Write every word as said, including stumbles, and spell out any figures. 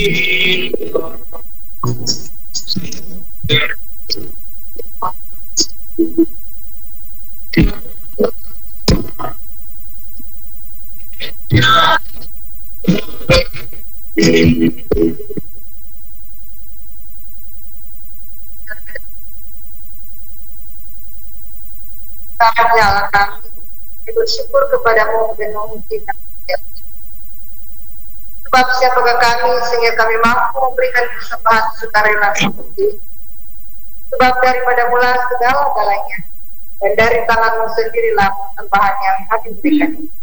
Kami kami bersyukur kepadamu penuh cinta. Sebab siapakah kami sehingga kami mampu memberikan persembahan sukarela seperti ini. Sebab daripada mula segala-galanya dan dari tanganmu sendirilah persembahan yang kami berikan.